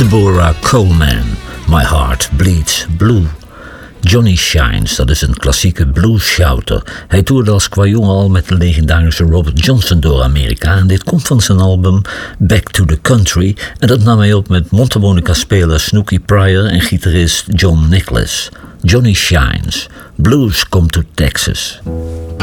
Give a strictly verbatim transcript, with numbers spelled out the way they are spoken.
Deborah Coleman, My Heart Bleeds Blue. Johnny Shines, dat is een klassieke blues-shouter. Hij toerde als kwajongen al met de legendarische Robert Johnson door Amerika. En dit komt van zijn album Back to the Country. En dat nam hij op met mondharmonica-speler Snooky Pryor en gitarist John Nicholas. Johnny Shines, Blues Come to Texas.